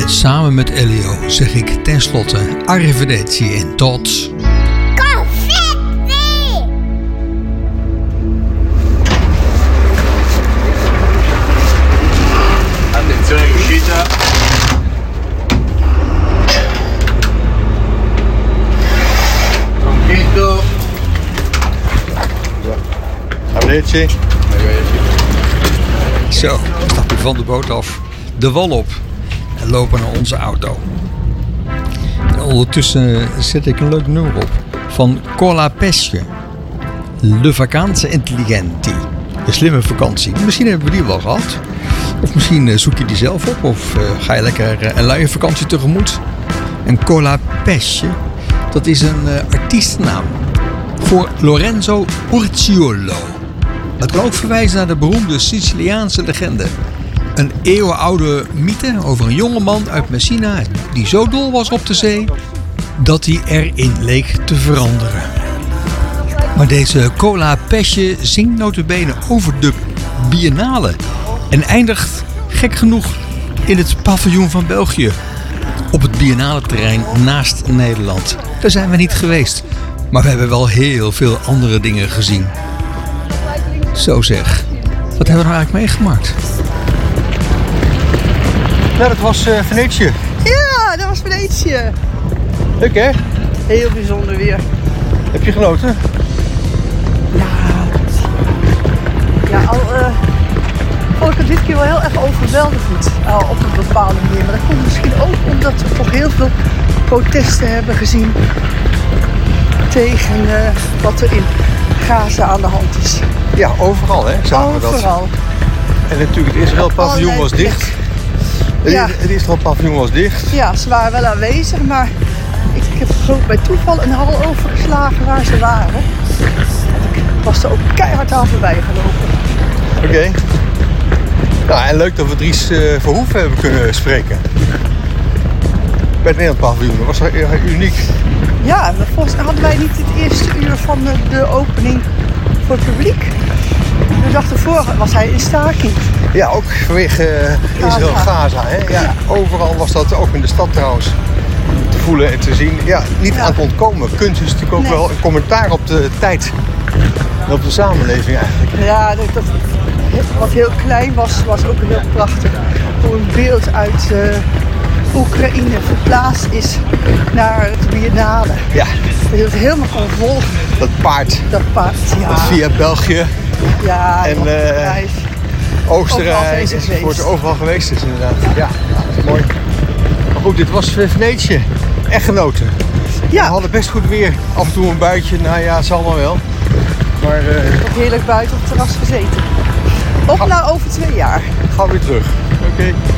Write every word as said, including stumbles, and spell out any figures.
Samen met Elio zeg ik tenslotte arrivederci en tot... Attenzione all'uscita. Compito. Arrivederci. Zo, we stappen van de boot af, de wal op en lopen naar onze auto. En ondertussen zet ik een leuk nummer op van Cola Pesce. Le Vacanze Intelligenti. Een slimme vakantie. Misschien hebben we die wel gehad. Of misschien zoek je die zelf op. Of uh, ga je lekker uh, een luie vakantie tegemoet. En Cola Pesce, dat is een uh, artiestennaam voor Lorenzo Urciuolo. Dat kan ook verwijzen naar de beroemde Siciliaanse legende. Een eeuwenoude mythe over een jongeman uit Messina die zo dol was op de zee dat hij erin leek te veranderen. Maar deze Cola Pesce zingt nota bene over de biennale en eindigt gek genoeg in het paviljoen van België. Op het biennale terrein naast Nederland. Daar zijn we niet geweest, maar we hebben wel heel veel andere dingen gezien. Zo zeg, wat hebben we nou eigenlijk meegemaakt? Nou, dat was uh, Venetië. Ja, dat was Venetië. Leuk hè? Heel bijzonder weer. Heb je genoten? Ja, ja al uh, vond ik het dit keer wel heel erg overweldigend. Uh, op een bepaalde manier. Maar dat komt misschien ook omdat we toch heel veel protesten hebben gezien tegen uh, wat er in Gaza aan de hand is. Ja, overal hè, zagen we dat. Overal. En natuurlijk, het Israël-paviljoen was dicht. Ja. Het, het Israël-paviljoen was dicht. Ja, ze waren wel aanwezig, maar ik, ik heb geloof bij toeval een hal overgeslagen waar ze waren. Ik was er ook keihard aan voorbij gelopen. Oké. Okay. Nou, en leuk dat we Dries uh, Verhoeven hebben kunnen spreken. Bij het Nederland-paviljoen, dat was uh, uniek. Ja, maar volgens mij hadden wij niet het eerste uur van de, de opening voor het publiek. De dag ervoor was hij in staking. Ja, ook vanwege uh, Israël-Gaza. Hè? Ja, ja. Overal was dat, ook in de stad trouwens, te voelen en te zien. Ja, niet ja. aan te ontkomen. Kunst is natuurlijk ook nee. wel een commentaar op de tijd en op de samenleving eigenlijk. Ja, dat, dat, wat heel klein was, was ook heel prachtig. Hoe een beeld uit uh, Oekraïne verplaatst is naar het Biennale. Ja. Dat je het helemaal kon volgen. Dat paard. Dat paard, ja. Dat via België. Ja, en uh, Oostenrijk enzovoort overal geweest is inderdaad. Ja, dat is mooi. Maar goed, dit was Venetië. Echt genoten. Ja. We hadden best goed weer. Af en toe een buitje, nou ja, het zal maar wel. Maar uh, ook heerlijk buiten op het terras gezeten. Op naar over twee jaar. Gaan we weer terug. Oké. Okay.